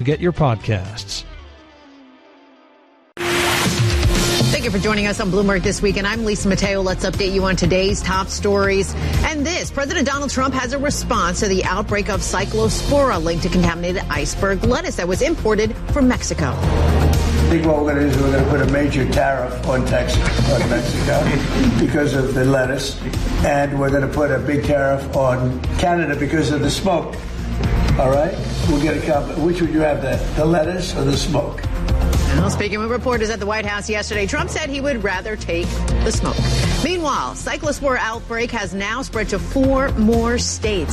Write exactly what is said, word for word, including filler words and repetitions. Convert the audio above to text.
to get your podcasts. Thank you for joining us on Bloomberg This Week, and I'm Lisa Mateo. Let's update you on today's top stories. And this, President Donald Trump has a response to the outbreak of Cyclospora linked to contaminated iceberg lettuce that was imported from Mexico. I think what we're going to do is we're going to put a major tariff on Texas, on Mexico, because of the lettuce, and we're going to put a big tariff on Canada because of the smoke. All right? We'll get a comp. Which would you have, the, the lettuce or the smoke? Well, speaking with reporters at the White House yesterday, Trump said he would rather take the smoke. Meanwhile, Cyclospora outbreak has now spread to four more states.